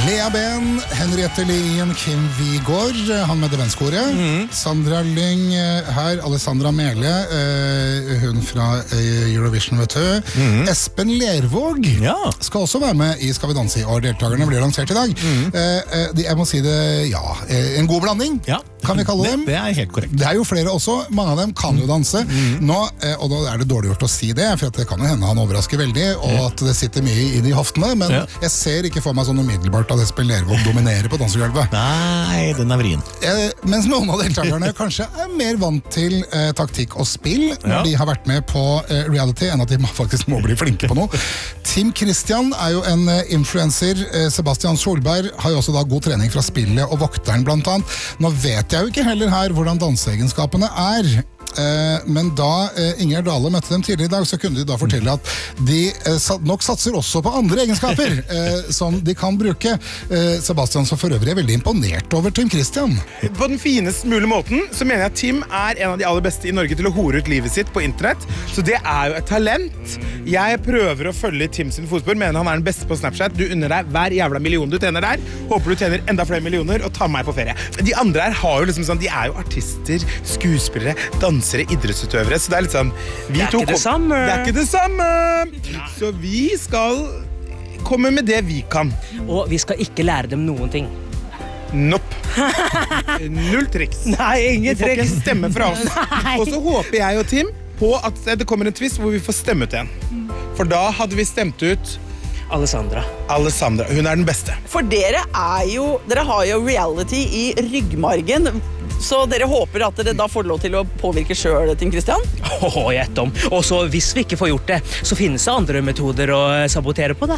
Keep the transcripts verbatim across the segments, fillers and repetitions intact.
Lea Ben, Henriette Lien, Kim Vigor, han med demenskoret, mm. Sandra Lyng her, Alessandra Mele, uh, hun fra uh, Eurovision, vet du. Mm. Espen Lervåg ja. Skal også være med i Skal vi danse i år. Deltakerne blir lansert i dag. Mm. Uh, uh, de, jeg må si det, ja, uh, en god blanding. Ja. Kan vi kalle dem? Det, det er helt korrekt. Det er jo flere også, mange av dem kan jo danse. Mm. Nå, uh, og da er det dårlig gjort å si det, for det kan jo hende han overrasker veldig, og mm. at det sitter mye i de hoftene, men ja. Jeg ser ikke for meg sånn umiddelbart at Espen Lervåg dominerer på dansegulvet. Nei, den er vrien. Eh, mens noen av deltakerne kanskje er mer vant til eh, taktikk og spill når ja. De har vært med på eh, reality, enn at de faktisk må bli flinke på noe. Tim Christian er jo en eh, influencer. Eh, Sebastian Solberg har jo også da god trening fra spillet og vokteren blant annet. Nå vet jeg jo ikke heller her hvordan danseegenskapene er. Eh, men da eh, Inger Dale møtte dem tidligere i dag, så kunne de da fortelle at de eh, nok satser også på andre egenskaper eh, som de kan bruke. Eh, Sebastian som for øvrig er veldig imponert over Tim Christian. På den finest mulige måten så mener jeg at Tim er en av de aller beste i Norge til å hore ut livet sitt på internett. Så det er jo et talent. Jeg prøver å følge Tim sin fotspor, mener han er den beste på Snapchat. Du unner deg hver jævla million du tjener der. Håper du tjener enda flere millioner og tar meg på ferie. De andre her har jo liksom sånn, de er jo artister, skuespillere, dansere, idrettsutøvere, så det er litt sånn vi Det er ikke det samme. Det er ikke det samme. Så vi skal komme med det vi kan. Og vi skal ikke lære dem noen ting. Nope. Null triks. Nei, ingen triks. Vi får ikke en stemme fra oss. Nei. Og så håper jeg og Tim på at det kommer en twist hvor vi får stemme ut en. For da hadde vi stemt ut Alessandra. Alessandra, hun er den beste. For dere er jo, dere har jo reality i ryggmargen, så dere håper at dere da får lov til å påvirke selv, Tim Christian? Åh, gjett om. Og så hvis vi ikke får gjort det, så finnes det andre metoder å sabotere på da.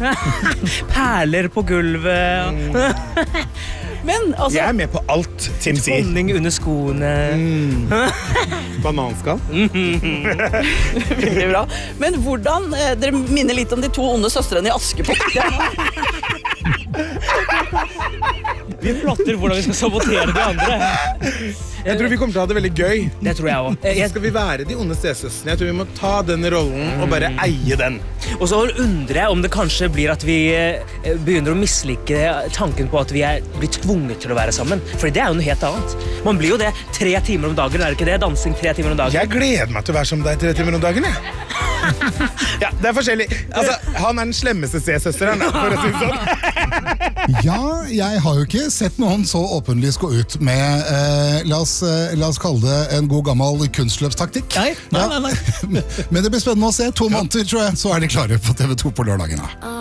Perler på gulvet. Men, altså... Jeg er med på alt Tim sier. Honning under skoene. Mm. Bananskall. Veldig bra. Men hvordan, dere minner litt om de to onde søstrene i Askepott. Vi plotter hvordan vi skal sabotere de andre. Jeg tror vi kommer til å ha det veldig gøy. Det tror jeg også. Så skal vi være de onde stesøstrene. Jeg tror vi må ta den rollen og bare eie den. Og så undrer jeg om det kanskje blir at vi begynner å mislike tanken på at vi er blitt tvunget til å være sammen. For det er jo noe helt annet. Man blir jo det tre timer om dagen, er det ikke det? Dansing tre timer om dagen. Jeg gleder meg til å være som deg tre timer om dagen, jeg. Ja, det er forskjellig. Altså, han er den slemmeste stesøsteren, for å si det sånn. Ja, jeg har jo ikke sett noen så åpenlyst gå ut med, eh, la, oss, eh, la oss kalle det en god gammel kunstløpstaktikk. Nei, nei, nei, nei. Men det blir spennende å se. To måneder, tror jeg, så er de klare på T V to på lørdagen.